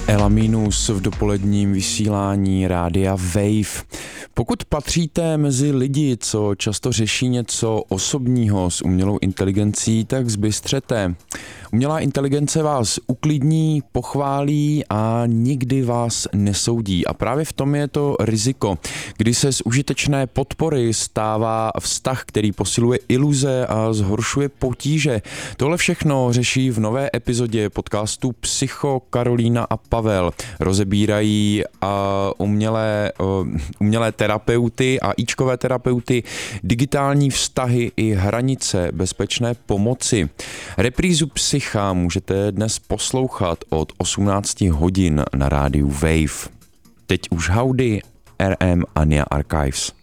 Ela Minus v dopoledním vysílání rádia Wave. Pokud patříte mezi lidi, co často řeší něco osobního s umělou inteligencí, tak zbystřete. Umělá inteligence vás uklidní, pochválí a nikdy vás nesoudí. A právě v tom je to riziko, kdy se z užitečné podpory stává vztah, který posiluje iluze a zhoršuje potíže. Tohle všechno řeší v nové epizodě podcastu Psycho Karolína a Pavel. Rozebírají umělé terapeuty a íčkové terapeuty, digitální vztahy i hranice bezpečné pomoci. Reprízu Psycha můžete dnes poslouchat od 18 hodin na rádiu Wave. Teď už howdy, RM Ania Archives.